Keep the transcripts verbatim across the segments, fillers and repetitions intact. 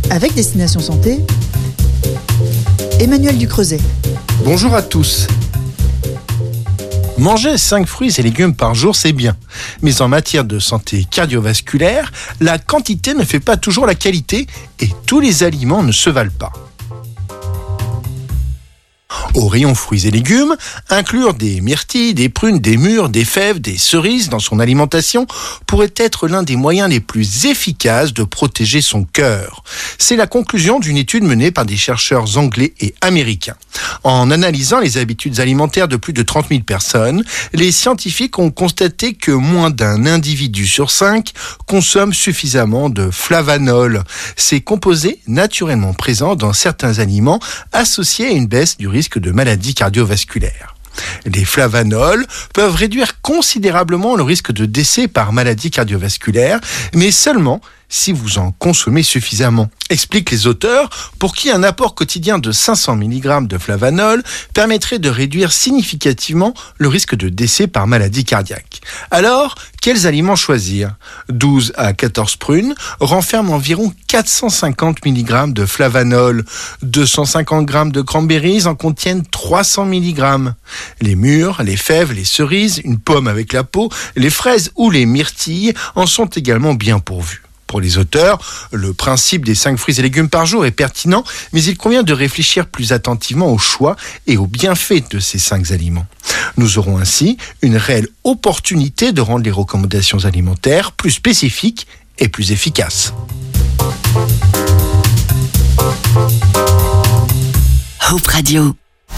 Avec Destination Santé, Emmanuel Ducreuset. Bonjour à tous. Manger cinq fruits et légumes par jour, c'est bien. Mais en matière de santé cardiovasculaire, la quantité ne fait pas toujours la qualité et tous les aliments ne se valent pas. Au rayon fruits et légumes, inclure des myrtilles, des prunes, des mûres, des fèves, des cerises dans son alimentation pourrait être l'un des moyens les plus efficaces de protéger son cœur. C'est la conclusion d'une étude menée par des chercheurs anglais et américains. En analysant les habitudes alimentaires de plus de trente mille personnes, les scientifiques ont constaté que moins d'un individu sur cinq consomme suffisamment de flavanol. Ces composés naturellement présents dans certains aliments associés à une baisse du risque de maladies cardiovasculaires. Les flavanols peuvent réduire considérablement le risque de décès par maladie cardiovasculaire, mais seulement si vous en consommez suffisamment, expliquent les auteurs, pour qui un apport quotidien de cinq cents milligrammes de flavanol permettrait de réduire significativement le risque de décès par maladie cardiaque. Alors, quels aliments choisir ? douze à quatorze prunes renferment environ quatre cent cinquante milligrammes de flavanol, deux cent cinquante grammes de cranberries en contiennent trois cents milligrammes. Les mûres, les fèves, les cerises, une pomme avec la peau, les fraises ou les myrtilles en sont également bien pourvus. Pour les auteurs, le principe des cinq fruits et légumes par jour est pertinent, mais il convient de réfléchir plus attentivement au choix et aux bienfaits de ces cinq aliments. Nous aurons ainsi une réelle opportunité de rendre les recommandations alimentaires plus spécifiques et plus efficaces. Hope Radio.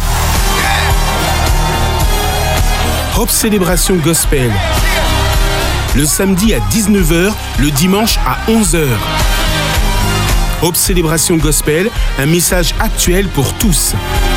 Hope Célébration Gospel. Le samedi à dix-neuf heures, le dimanche à onze heures. Hope Célébration Gospel, un message actuel pour tous.